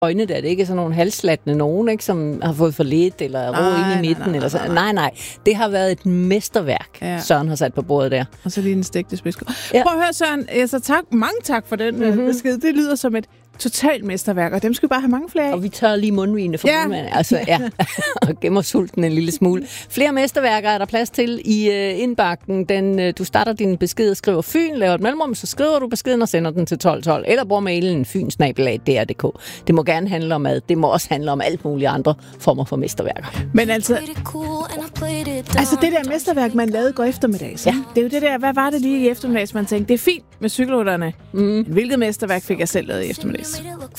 øjne der. Det er ikke sådan nogle halslattende nogen, ikke, som har fået for lidt, eller ro ind i midten. Eller sådan. Nej. Det har været et mesterværk, Søren har sat på bordet der. Og så lige en stegte spidskål. Ja. Prøv at høre, Søren. Altså, mange tak for den besked. Det lyder som et totalt mesterværk, og dem skal vi bare have mange flere af. Og vi tør lige mundvigene for og gemmer sulten en lille smule. Flere mesterværker er der plads til i indbakken. Du starter din besked og skriver Fyn, laver et mellemrum, så skriver du beskeden og sender den til 1212, eller bruger mailen fyn@dr.dk. Det må gerne handle om mad. Det må også handle om alt muligt andre former for mesterværker. Men altså det der mesterværk, man lavede går eftermiddags. Ja. Det er jo det der, hvad var det lige i eftermiddags, man tænkte, det er fint med cykelrytterne. Hvilket mesterværk fik jeg selv lavet i eftermiddags?